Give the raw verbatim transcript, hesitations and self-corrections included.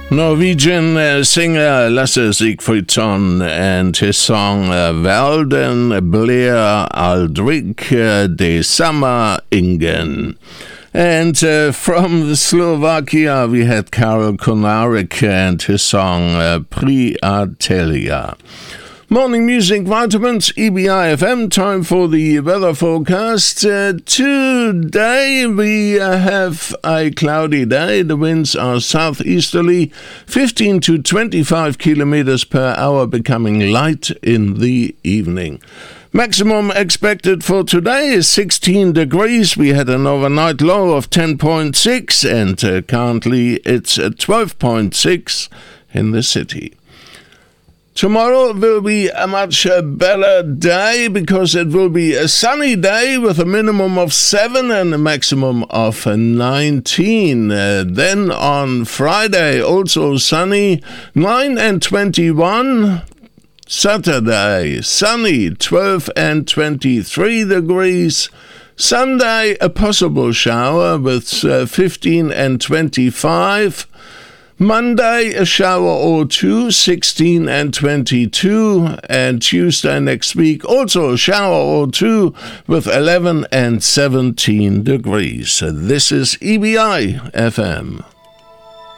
Norwegian uh, singer Lasse Sigfridsson and his song uh, Verden blir aldrig uh, detsamma ingen. And uh, from Slovakia we had Karel Konarek and his song uh, Priatelia. Morning Music Vitamins, E B I F M, time for the weather forecast. Uh, today we uh, have a cloudy day. The winds are southeasterly, fifteen to twenty-five kilometers per hour, becoming light in the evening. Maximum expected for today is sixteen degrees. We had an overnight low of ten point six and uh, currently it's uh, twelve point six in the city. Tomorrow will be a much better day because it will be a sunny day with a minimum of seven and a maximum of nineteen. Uh, then on Friday, also sunny, nine and twenty-one. Saturday, sunny, twelve and twenty-three degrees. Sunday, a possible shower with uh, fifteen and twenty-five. Monday, a shower or two, sixteen and twenty-two, and Tuesday next week, also a shower or two with eleven and seventeen degrees. This is E B I F M.